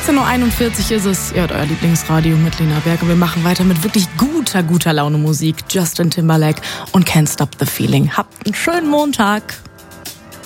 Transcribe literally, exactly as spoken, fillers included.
sechzehn Uhr einundvierzig ist es. Ihr hört euer Lieblingsradio mit Lena Berg und wir machen weiter mit wirklich guter, guter Laune Musik. Justin Timberlake und Can't Stop the Feeling. Habt einen schönen Montag.